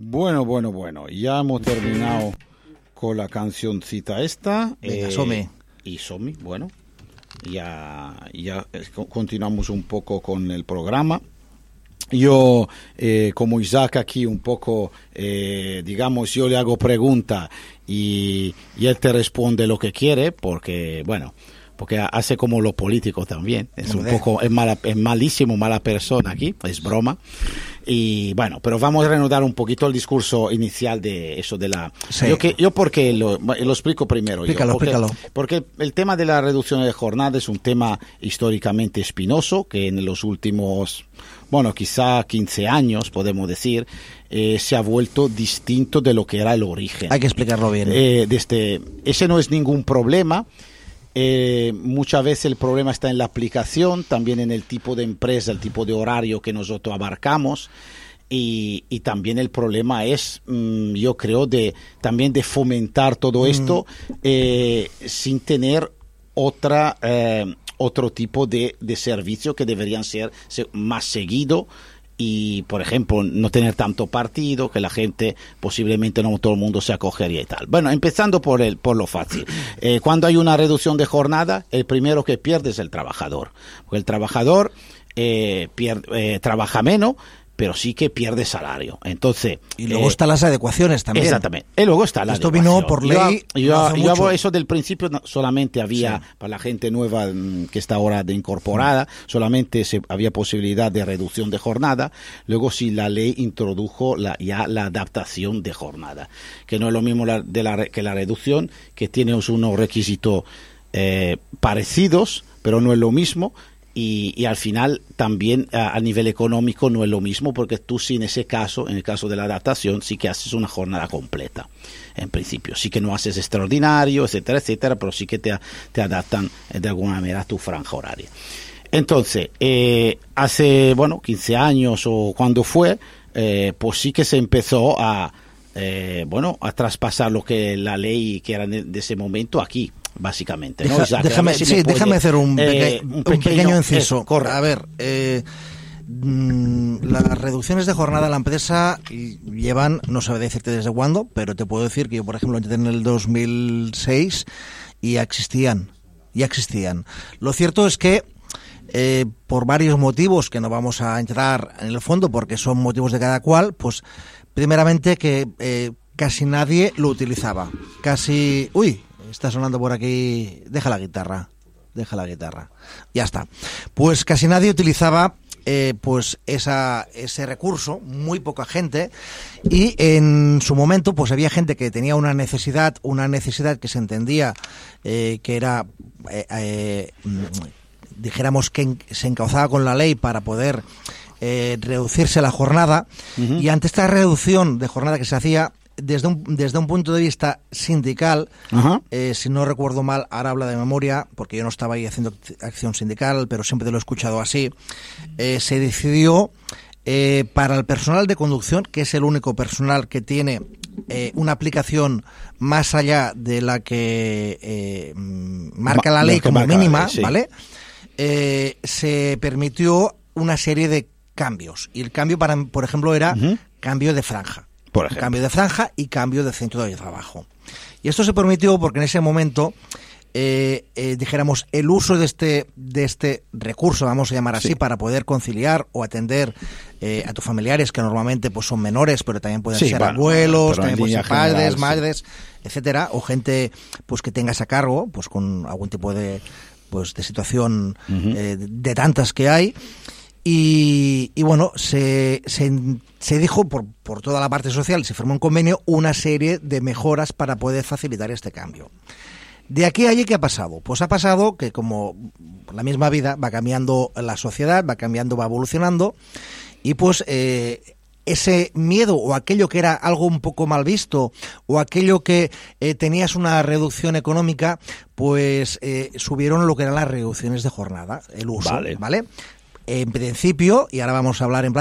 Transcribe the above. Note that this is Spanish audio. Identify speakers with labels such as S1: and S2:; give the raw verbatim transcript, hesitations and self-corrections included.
S1: Bueno, bueno, bueno, ya hemos terminado con la cancioncita esta.
S2: Venga,
S1: eh,
S2: Somi.
S1: Y Somi, bueno, ya, ya continuamos un poco con el programa. Yo, eh, como Isaac aquí un poco, eh, digamos, yo le hago pregunta y, y él te responde lo que quiere, porque, bueno, porque hace como los políticos también. Es un poco, es, mala, es malísimo, mala persona aquí, es broma. Y bueno, pero vamos a reanudar un poquito el discurso inicial de eso de la...
S2: Sí.
S1: Yo, que, yo porque lo, lo explico primero.
S2: Explícalo,
S1: yo, porque,
S2: explícalo.
S1: Porque el tema de la reducción de jornada es un tema históricamente espinoso, que en los últimos, bueno, quizá quince años, podemos decir, eh, se ha vuelto distinto de lo que era el origen.
S2: Hay que explicarlo bien.
S1: Eh, desde, ese no es ningún problema. Eh, muchas veces el problema está en la aplicación, también en el tipo de empresa, el tipo de horario que nosotros abarcamos, y, y también el problema es, mmm, yo creo, de también de fomentar todo esto mm. eh, sin tener otra eh, otro tipo de, de servicio que deberían ser más seguido. Y, por ejemplo, no tener tanto partido, que la gente posiblemente no todo el mundo se acogería y tal. Bueno, empezando por el por lo fácil. Eh, cuando hay una reducción de jornada, el primero que pierde es el trabajador. Porque el trabajador eh, pierde, eh, trabaja menos, pero sí que pierde salario. Entonces,
S2: y luego
S1: eh,
S2: están las adecuaciones también.
S1: Exactamente. Y luego está la
S2: Esto
S1: adecuación.
S2: vino por ley.
S1: Yo, yo,
S2: no
S1: yo hago eso del principio, no, solamente había, sí. para la gente nueva mmm, que está ahora de incorporada, solamente se, había posibilidad de reducción de jornada. Luego sí, la ley introdujo la, ya la adaptación de jornada, que no es lo mismo la, de la, que la reducción, que tiene unos requisitos eh, parecidos, pero no es lo mismo. Y, y al final también a, a nivel económico no es lo mismo, porque tú sí en ese caso, en el caso de la adaptación, sí que haces una jornada completa, en principio. Sí que no haces extraordinario, etcétera, etcétera, pero sí que te, te adaptan de alguna manera a tu franja horaria. Entonces, eh, hace, bueno, quince años o cuando fue, eh, pues sí que se empezó a, eh, bueno, a traspasar lo que la ley que era de, de ese momento aquí. Básicamente, ¿no?
S2: Deja,
S1: o sea,
S2: déjame,
S1: si
S2: sí,
S1: puede,
S2: déjame hacer un, peque,
S1: eh, un,
S2: un
S1: pequeño,
S2: pequeño inciso.
S1: Eh,
S2: a ver, eh, mmm, las reducciones de jornada de la empresa llevan, no sabe decirte desde cuándo, pero te puedo decir que yo, por ejemplo, entré en el dos mil seis y ya existían, ya existían. Lo cierto es que eh, por varios motivos que no vamos a entrar en el fondo, porque son motivos de cada cual, pues primeramente que eh, casi nadie lo utilizaba. Casi... ¡Uy! Está sonando por aquí. Deja la guitarra. Deja la guitarra. Ya está. Pues casi nadie utilizaba eh, pues esa, ese recurso, muy poca gente. Y en su momento, pues había gente que tenía una necesidad, una necesidad que se entendía eh, que era, eh, eh, dijéramos que se encauzaba con la ley para poder eh, reducirse la jornada. Uh-huh. Y ante esta reducción de jornada que se hacía, Desde un, desde un punto de vista sindical, uh-huh. eh, si no recuerdo mal, ahora habla de memoria, porque yo no estaba ahí haciendo acción sindical, pero siempre te lo he escuchado así, eh, se decidió eh, para el personal de conducción, que es el único personal que tiene eh, una aplicación más allá de la que eh, marca la ley como mínima, ley, sí. ¿vale? Eh, se permitió una serie de cambios, y el cambio, para, por ejemplo, era uh-huh. cambio de franja. Por ejemplo. Cambio de franja y cambio de centro de trabajo. Y esto se permitió porque en ese momento, eh, eh, dijéramos, el uso de este de este recurso, vamos a llamar así, sí. para poder conciliar o atender eh, a tus familiares, que normalmente pues son menores, pero también pueden sí, ser bueno, abuelos, también pueden ser padres, general, madres, sí. etcétera, o gente pues que tengas a cargo, pues con algún tipo de pues de situación uh-huh. eh, de tantas que hay. Y, y bueno, se, se, se dijo por, por toda la parte social, se firmó un convenio, una serie de mejoras para poder facilitar este cambio. De aquí a allí, ¿qué ha pasado? Pues ha pasado que, como la misma vida, va cambiando la sociedad, va cambiando, va evolucionando, y pues eh, ese miedo o aquello que era algo un poco mal visto o aquello que eh, tenías una reducción económica, pues eh, subieron lo que eran las reducciones de jornada, el uso, ¿vale? ¿vale? En principio, y ahora vamos a hablar en